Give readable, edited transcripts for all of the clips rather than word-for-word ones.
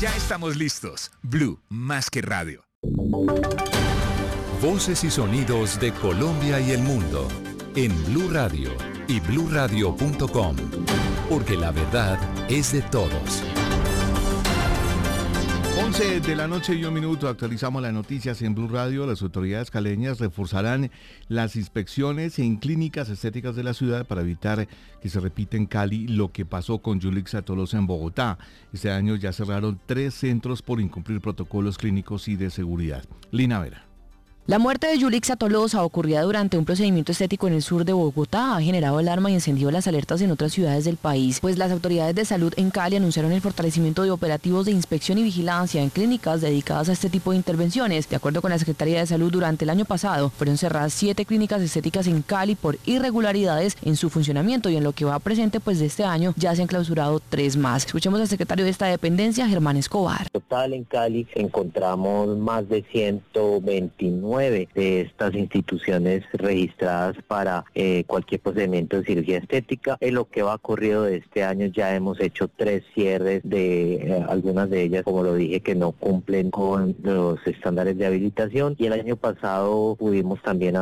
Ya estamos listos. Blue, más que radio. Voces y sonidos de Colombia y el mundo en Blue Radio y bluradio.com, porque la verdad es de todos. 11 de la noche y 1 minuto, actualizamos las noticias en Blue Radio. Las autoridades caleñas reforzarán las inspecciones en clínicas estéticas de la ciudad para evitar que se repita en Cali lo que pasó con Yulixa Tolosa en Bogotá. Este año ya cerraron 3 centros por incumplir protocolos clínicos y de seguridad. Lina Vera. La muerte de Yulixa Tolosa, ocurrida durante un procedimiento estético en el sur de Bogotá, ha generado alarma y encendido las alertas en otras ciudades del país, pues las autoridades de salud en Cali anunciaron el fortalecimiento de operativos de inspección y vigilancia en clínicas dedicadas a este tipo de intervenciones. De acuerdo con la Secretaría de Salud, durante el año pasado fueron cerradas 7 clínicas estéticas en Cali por irregularidades en su funcionamiento, y en lo que va presente de este año ya se han clausurado 3 más. Escuchemos al secretario de esta dependencia, Germán Escobar. Total, en Cali encontramos más de 129 de estas instituciones registradas para cualquier procedimiento de cirugía estética. En lo que va corrido de este año ya hemos hecho 3 cierres de algunas de ellas, como lo dije, que no cumplen con los estándares de habilitación, y el año pasado pudimos también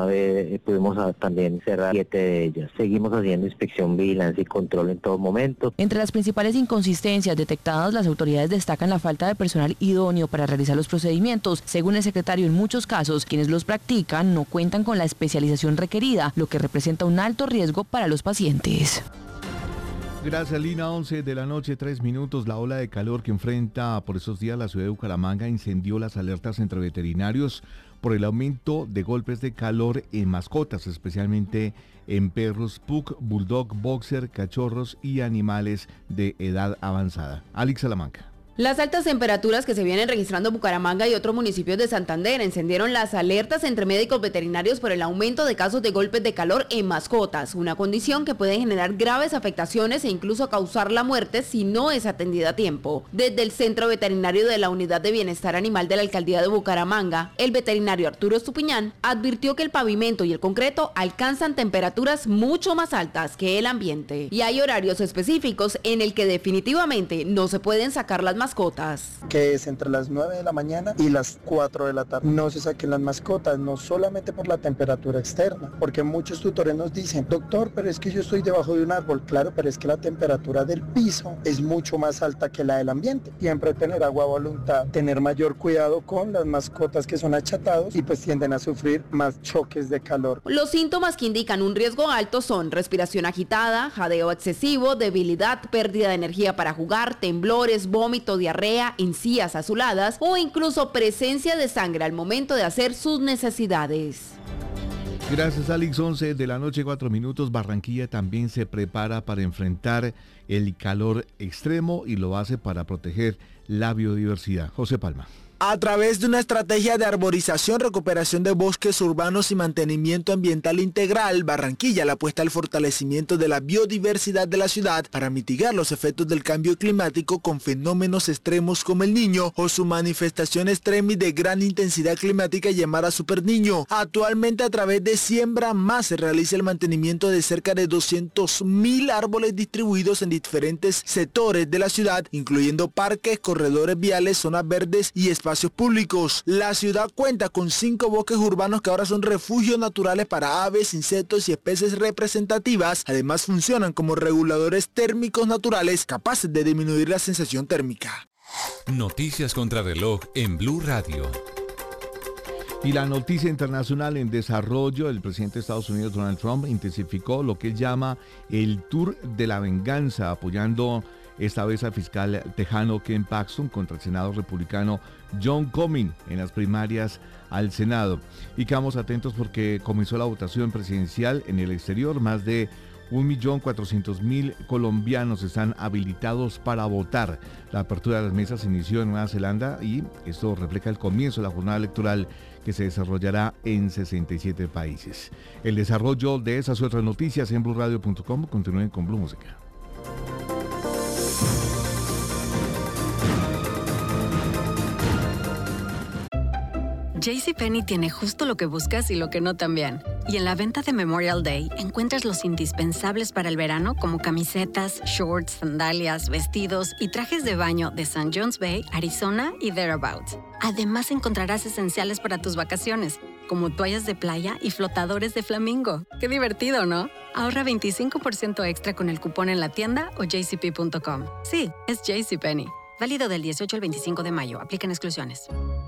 cerrar 7 de ellas. Seguimos haciendo inspección, vigilancia y control en todo momento. Entre las principales inconsistencias detectadas, las autoridades destacan la falta de personal idóneo para realizar los procedimientos. Según el secretario, en muchos casos, quienes los practican no cuentan con la especialización requerida, lo que representa un alto riesgo para los pacientes. Gracias, Lina. 11 de la noche, 3 minutos. La ola de calor que enfrenta por esos días la ciudad de Bucaramanga incendió las alertas entre veterinarios por el aumento de golpes de calor en mascotas, especialmente en perros, pug, bulldog, boxer, cachorros y animales de edad avanzada. Alex Salamanca. Las altas temperaturas que se vienen registrando en Bucaramanga y otros municipios de Santander encendieron las alertas entre médicos veterinarios por el aumento de casos de golpes de calor en mascotas, una condición que puede generar graves afectaciones e incluso causar la muerte si no es atendida a tiempo. Desde el Centro Veterinario de la Unidad de Bienestar Animal de la Alcaldía de Bucaramanga, el veterinario Arturo Estupiñán advirtió que el pavimento y el concreto alcanzan temperaturas mucho más altas que el ambiente, y hay horarios específicos en el que definitivamente no se pueden sacar las mascotas. Que es entre las 9 de la mañana y las 4 de la tarde. No se saquen las mascotas, no solamente por la temperatura externa, porque muchos tutores nos dicen, doctor, pero es que yo estoy debajo de un árbol. Claro, pero es que la temperatura del piso es mucho más alta que la del ambiente. Siempre tener agua a voluntad, tener mayor cuidado con las mascotas que son achatados y pues tienden a sufrir más choques de calor. Los síntomas que indican un riesgo alto son respiración agitada, jadeo excesivo, debilidad, pérdida de energía para jugar, temblores, vómito, diarrea, encías azuladas o incluso presencia de sangre al momento de hacer sus necesidades. Gracias, Alex. 11 de la noche, 4 minutos. Barranquilla también se prepara para enfrentar el calor extremo y lo hace para proteger la biodiversidad. José Palma. A través de una estrategia de arborización, recuperación de bosques urbanos y mantenimiento ambiental integral, Barranquilla le apuesta al fortalecimiento de la biodiversidad de la ciudad para mitigar los efectos del cambio climático con fenómenos extremos como el Niño o su manifestación extrema y de gran intensidad climática llamada Super Niño. Actualmente, a través de Siembra Más se realiza el mantenimiento de cerca de 200.000 árboles distribuidos en diferentes sectores de la ciudad, incluyendo parques, corredores viales, zonas verdes y espacios públicos. La ciudad cuenta con 5 bosques urbanos que ahora son refugios naturales para aves, insectos y especies representativas. Además, funcionan como reguladores térmicos naturales capaces de disminuir la sensación térmica. Noticias contra reloj en Blue Radio. Y la noticia internacional en desarrollo: el presidente de Estados Unidos, Donald Trump, intensificó lo que él llama el Tour de la Venganza, apoyando esta vez al fiscal tejano Ken Paxton contra el senador republicano John Comey en las primarias al Senado. Y quedamos atentos porque comenzó la votación presidencial en el exterior. Más de 1.400.000 colombianos están habilitados para votar. La apertura de las mesas se inició en Nueva Zelanda y esto refleja el comienzo de la jornada electoral que se desarrollará en 67 países. El desarrollo de esas y otras noticias en bluradio.com. Continúen con Blue Música. JCPenney tiene justo lo que buscas y lo que no también. Y en la venta de Memorial Day encuentras los indispensables para el verano como camisetas, shorts, sandalias, vestidos y trajes de baño de St. John's Bay, Arizona y thereabouts. Además encontrarás esenciales para tus vacaciones, como toallas de playa y flotadores de flamingo. ¡Qué divertido!, ¿no? Ahorra 25% extra con el cupón en la tienda o jcp.com. Sí, es JCPenney. Válido del 18 al 25 de mayo. Aplican exclusiones.